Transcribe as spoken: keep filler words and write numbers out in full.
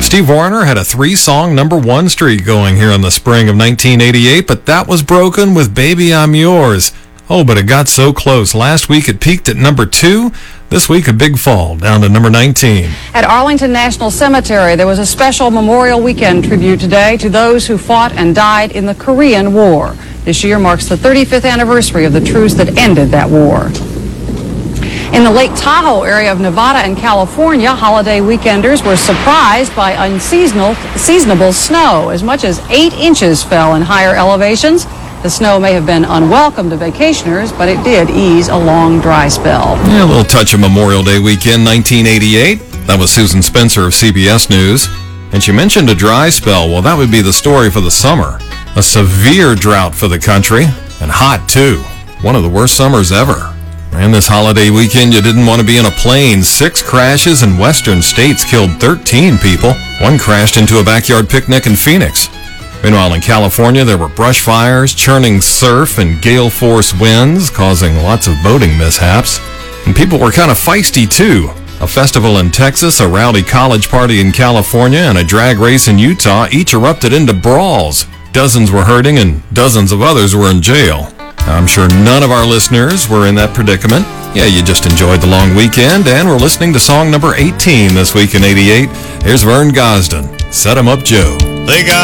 Steve Wariner had a three-song number one streak going here in the spring of nineteen eighty-eight, but that was broken with Baby I'm Yours. Oh, but it got so close. Last week it peaked at number two. This week a big fall, down to number nineteen. At Arlington National Cemetery, there was a special Memorial Weekend tribute today to those who fought and died in the Korean War. This year marks the thirty-fifth anniversary of the truce that ended that war. In the Lake Tahoe area of Nevada and California, holiday weekenders were surprised by unseasonal seasonable snow. As much as eight inches fell in higher elevations. The snow may have been unwelcome to vacationers, but it did ease a long dry spell. Yeah, a little touch of Memorial Day weekend, nineteen eighty-eight. That was Susan Spencer of C B S News. And she mentioned a dry spell. Well, that would be the story for the summer. A severe drought for the country, and hot, too. One of the worst summers ever. And this holiday weekend, you didn't want to be in a plane. Six crashes in western states killed thirteen people. One crashed into a backyard picnic in Phoenix. Meanwhile, in California, there were brush fires, churning surf, and gale-force winds, causing lots of boating mishaps. And people were kind of feisty, too. A festival in Texas, a rowdy college party in California, and a drag race in Utah each erupted into brawls. Dozens were hurting, and dozens of others were in jail. I'm sure none of our listeners were in that predicament. Yeah, you just enjoyed the long weekend, and we're listening to song number eighteen this week in eighty-eight. Here's Vern Gosdin. Set 'em up, Joe. They got